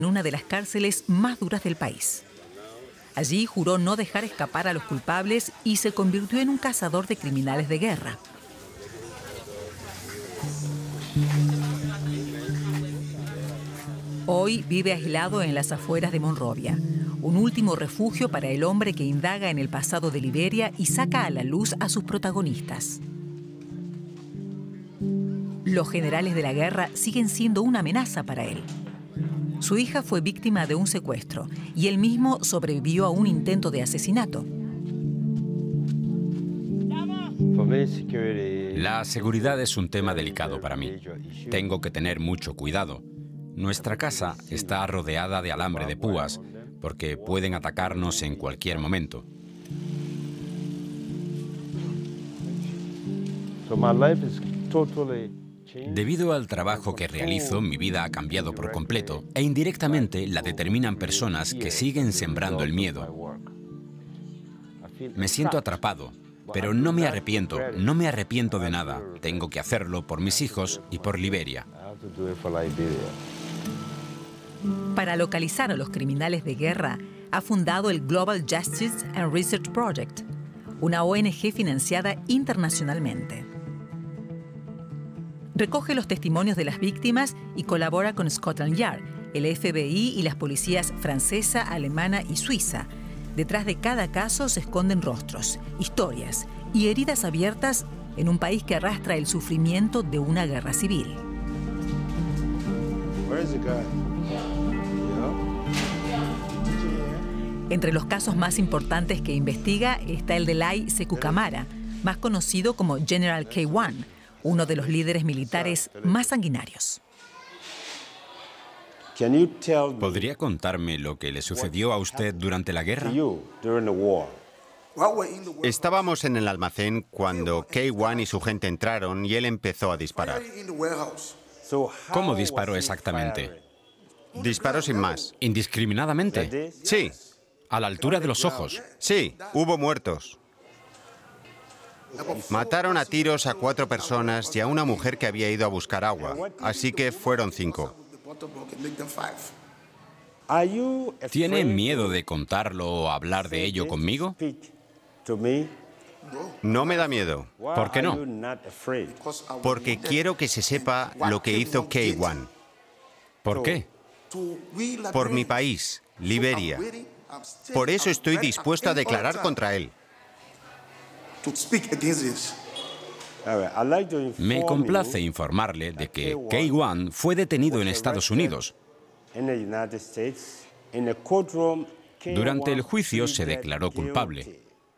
en una de las cárceles más duras del país. Allí juró no dejar escapar a los culpables y se convirtió en un cazador de criminales de guerra. Hoy vive aislado en las afueras de Monrovia, un último refugio para el hombre que indaga en el pasado de Liberia y saca a la luz a sus protagonistas. Los generales de la guerra siguen siendo una amenaza para él. Su hija fue víctima de un secuestro y él mismo sobrevivió a un intento de asesinato. La seguridad es un tema delicado para mí. Tengo que tener mucho cuidado. Nuestra casa está rodeada de alambre de púas porque pueden atacarnos en cualquier momento. Debido al trabajo que realizo, mi vida ha cambiado por completo e indirectamente la determinan personas que siguen sembrando el miedo. Me siento atrapado, pero no me arrepiento de nada. Tengo que hacerlo por mis hijos y por Liberia. Para localizar a los criminales de guerra, ha fundado el Global Justice and Research Project, una ONG financiada internacionalmente. Recoge los testimonios de las víctimas y colabora con Scotland Yard, el FBI y las policías francesa, alemana y suiza. Detrás de cada caso se esconden rostros, historias y heridas abiertas en un país que arrastra el sufrimiento de una guerra civil. Entre los casos más importantes que investiga está el de Lai Sekou Camara, más conocido como General K1, uno de los líderes militares más sanguinarios. ¿Podría contarme lo que le sucedió a usted durante la guerra? Estábamos en el almacén cuando K1 y su gente entraron y él empezó a disparar. ¿Cómo disparó exactamente? Disparó sin más. ¿Indiscriminadamente? Sí. ¿A la altura de los ojos? Sí, hubo muertos. Mataron a tiros a 4 personas y a una mujer que había ido a buscar agua, así que fueron 5. ¿Tiene miedo de contarlo o hablar de ello conmigo? No me da miedo. ¿Por qué no? Porque quiero que se sepa lo que hizo K1. ¿Por qué? Por mi país, Liberia. Por eso estoy dispuesto a declarar contra él. Me complace informarle de que K1 fue detenido en Estados Unidos. Durante el juicio se declaró culpable.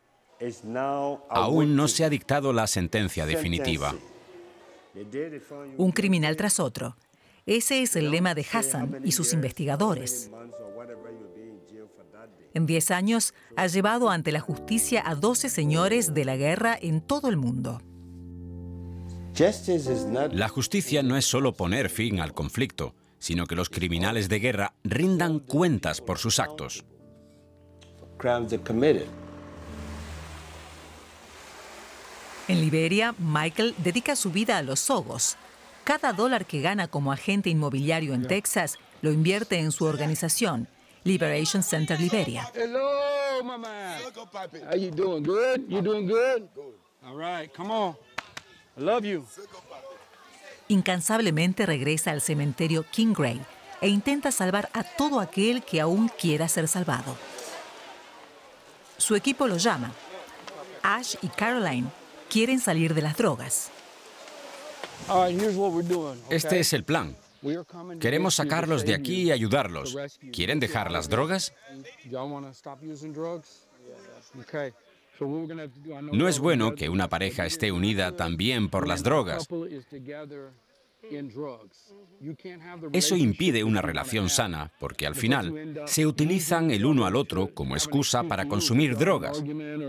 Aún no se ha dictado la sentencia definitiva. Un criminal tras otro. Ese es el lema de Hassan y sus investigadores. En 10 años, ha llevado ante la justicia a 12 señores de la guerra en todo el mundo. La justicia no es solo poner fin al conflicto, sino que los criminales de guerra rindan cuentas por sus actos. En Liberia, Michael dedica su vida a los sogos. Cada dólar que gana como agente inmobiliario en Texas lo invierte en su organización, Liberation Center Liberia. Hello, my man. How you doing? Good? You doing good? All right, come on. I love you. Incansablemente regresa al cementerio King Gray e intenta salvar a todo aquel que aún quiera ser salvado. Su equipo lo llama. Ash y Caroline quieren salir de las drogas. All right, here's what we're doing. Este es el plan. Queremos sacarlos de aquí y ayudarlos. ¿Quieren dejar las drogas? No es bueno que una pareja esté unida también por las drogas. Eso impide una relación sana, porque al final se utilizan el uno al otro como excusa para consumir drogas.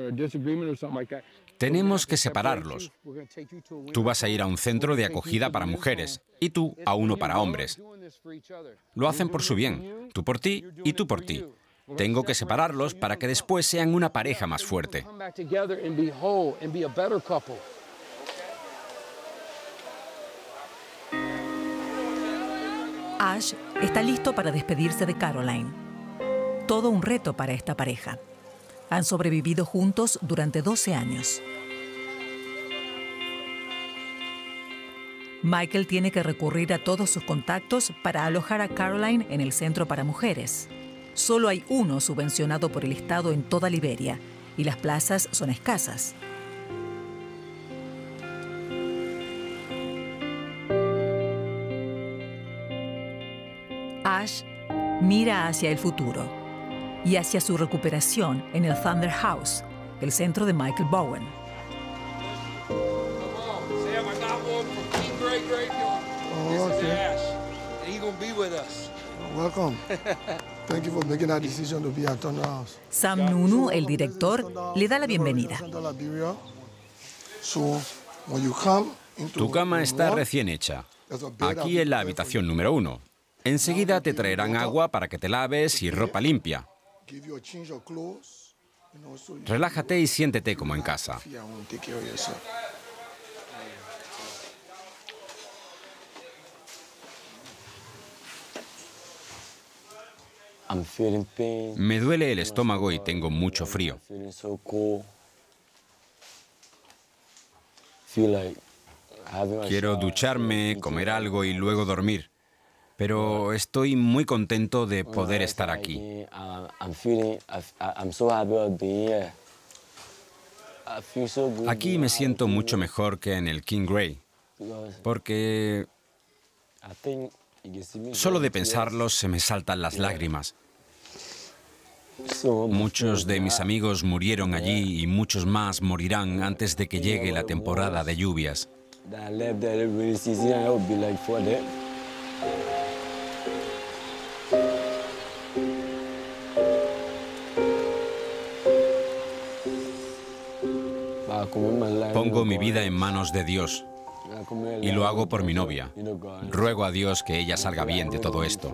Tenemos que separarlos. Tú vas a ir a un centro de acogida para mujeres y tú a uno para hombres. Lo hacen por su bien, tú por ti y tú por ti. Tengo que separarlos para que después sean una pareja más fuerte. Ash está listo para despedirse de Caroline. Todo un reto para esta pareja. Han sobrevivido juntos durante 12 años. Michael tiene que recurrir a todos sus contactos para alojar a Caroline en el centro para mujeres. Solo hay uno subvencionado por el Estado en toda Liberia y las plazas son escasas. Ash mira hacia el futuro y hacia su recuperación en el Thunder House, el centro de Michael Bowen. Sam Nunu, el director, le da la bienvenida. Tu cama está recién hecha. Aquí en la habitación número 1. Enseguida te traerán agua para que te laves y ropa limpia. Relájate y siéntete como en casa. Me duele el estómago y tengo mucho frío. Quiero ducharme, comer algo y luego dormir. Pero estoy muy contento de poder estar aquí. Aquí me siento mucho mejor que en el King Gray, porque solo de pensarlo se me saltan las lágrimas. Muchos de mis amigos murieron allí y muchos más morirán antes de que llegue la temporada de lluvias. Pongo mi vida en manos de Dios y lo hago por mi novia. Ruego a Dios que ella salga bien de todo esto.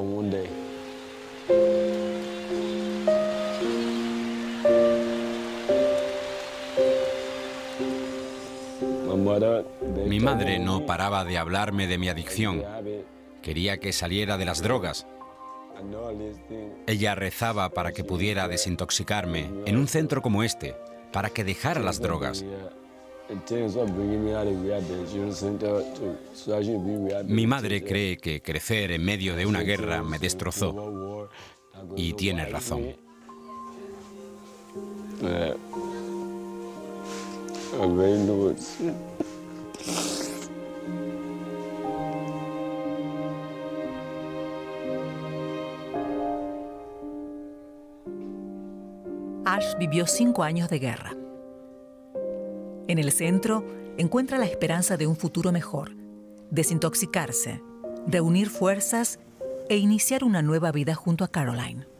Mi madre no paraba de hablarme de mi adicción. Quería que saliera de las drogas. Ella rezaba para que pudiera desintoxicarme en un centro como este, para que dejara las drogas. Mi madre cree que crecer en medio de una guerra me destrozó. Y tiene razón. Ash vivió 5 años de guerra. En el centro encuentra la esperanza de un futuro mejor, desintoxicarse, reunir fuerzas e iniciar una nueva vida junto a Caroline.